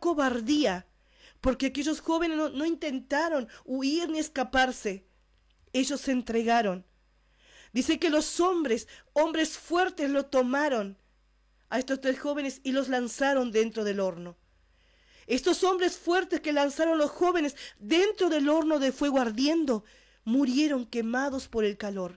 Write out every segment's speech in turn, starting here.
cobardía, porque aquellos jóvenes no intentaron huir ni escaparse. Ellos se entregaron. Dice que los hombres fuertes, lo tomaron a estos 3 jóvenes y los lanzaron dentro del horno. Estos hombres fuertes que lanzaron los jóvenes dentro del horno de fuego ardiendo, murieron quemados por el calor.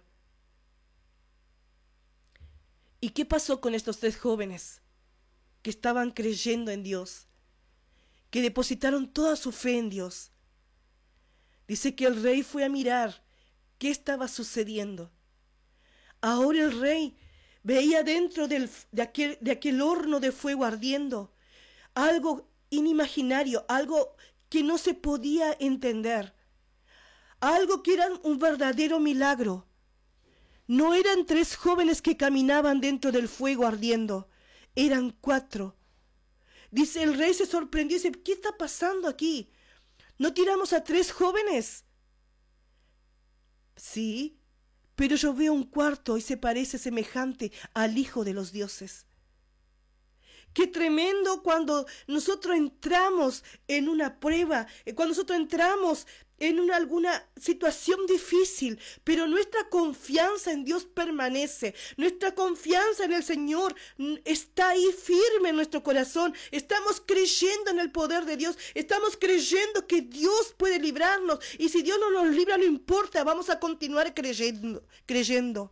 ¿Y qué pasó con estos 3 jóvenes que estaban creyendo en Dios, que depositaron toda su fe en Dios? Dice que el rey fue a mirar qué estaba sucediendo. Ahora el rey veía dentro de aquel horno de fuego ardiendo algo inimaginario, algo que no se podía entender, algo que era un verdadero milagro. No eran 3 jóvenes que caminaban dentro del fuego ardiendo, eran 4. Dice, el rey se sorprendió y dice, ¿qué está pasando aquí? ¿No tiramos a 3 jóvenes? Sí, pero yo veo un cuarto y se parece semejante al Hijo de los dioses. Qué tremendo cuando nosotros entramos en una prueba, cuando nosotros entramos en alguna situación difícil, pero nuestra confianza en Dios permanece, nuestra confianza en el Señor está ahí firme en nuestro corazón, estamos creyendo en el poder de Dios, estamos creyendo que Dios puede librarnos, y si Dios no nos libra no importa, vamos a continuar creyendo.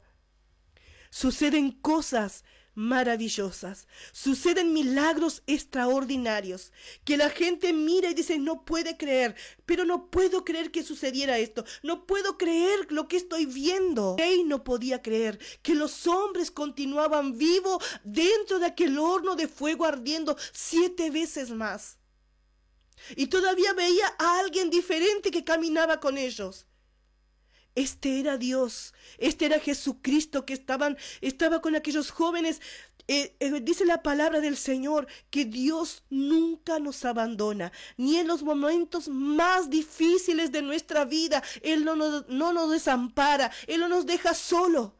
Suceden cosas maravillosas, suceden milagros extraordinarios, que la gente mira y dice, no puede creer, pero no puedo creer que sucediera esto, no puedo creer lo que estoy viendo. El rey no podía creer que los hombres continuaban vivos dentro de aquel horno de fuego ardiendo 7 veces más, y todavía veía a alguien diferente que caminaba con ellos. Este era Dios, este era Jesucristo que estaba con aquellos jóvenes. Dice la palabra del Señor que Dios nunca nos abandona, ni en los momentos más difíciles de nuestra vida. Él no nos desampara, Él no nos deja solo.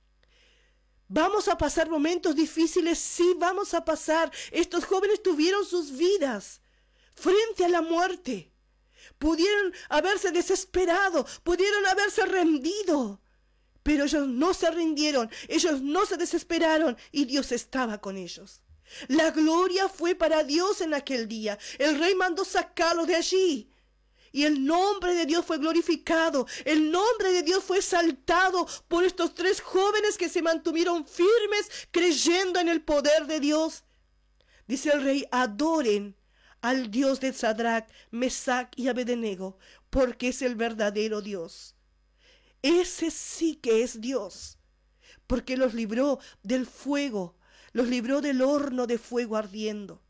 ¿Vamos a pasar momentos difíciles? Sí, vamos a pasar. Estos jóvenes tuvieron sus vidas frente a la muerte. Pudieron haberse desesperado, pudieron haberse rendido, pero ellos no se rindieron, ellos no se desesperaron y Dios estaba con ellos. La gloria fue para Dios en aquel día. El rey mandó sacarlos de allí y el nombre de Dios fue glorificado, el nombre de Dios fue exaltado por estos 3 jóvenes que se mantuvieron firmes creyendo en el poder de Dios. Dice el rey, adoren al Dios de Sadrach, Mesach y Abednego, porque es el verdadero Dios. Ese sí que es Dios, porque los libró del fuego, los libró del horno de fuego ardiendo.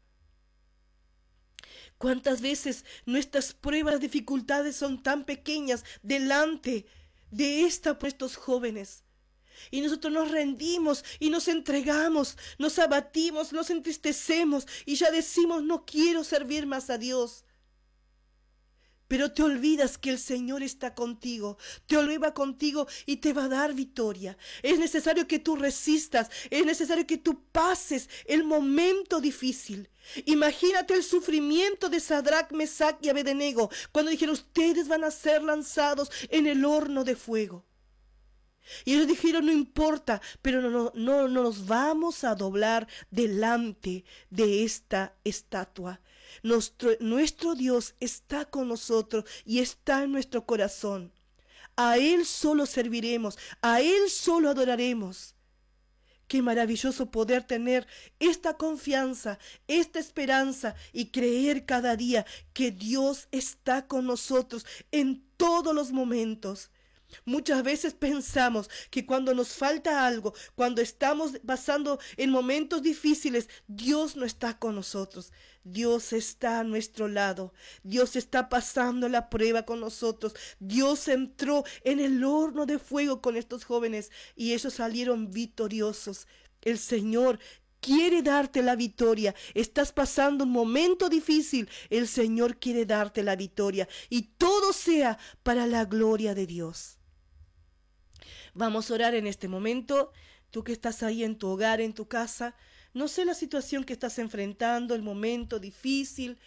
¿Cuántas veces nuestras pruebas, dificultades son tan pequeñas delante de estos jóvenes? Y nosotros nos rendimos y nos entregamos, nos abatimos, nos entristecemos y ya decimos, no quiero servir más a Dios. Pero te olvidas que el Señor está contigo, te olvida contigo y te va a dar victoria. Es necesario que tú resistas, es necesario que tú pases el momento difícil. Imagínate el sufrimiento de Sadrach, Mesach y Abednego cuando dijeron, ustedes van a ser lanzados en el horno de fuego. Y ellos dijeron, no importa, pero no nos vamos a doblar delante de esta estatua. Nuestro Dios está con nosotros y está en nuestro corazón. A Él solo serviremos, a Él solo adoraremos. Qué maravilloso poder tener esta confianza, esta esperanza y creer cada día que Dios está con nosotros en todos los momentos. Muchas veces pensamos que cuando nos falta algo, cuando estamos pasando en momentos difíciles, Dios no está con nosotros. Dios está a nuestro lado. Dios está pasando la prueba con nosotros. Dios entró en el horno de fuego con estos jóvenes y ellos salieron victoriosos. El Señor quiere darte la victoria. Estás pasando un momento difícil. El Señor quiere darte la victoria y todo sea para la gloria de Dios. Vamos a orar en este momento. Tú que estás ahí en tu hogar, en tu casa, no sé la situación que estás enfrentando, el momento difícil,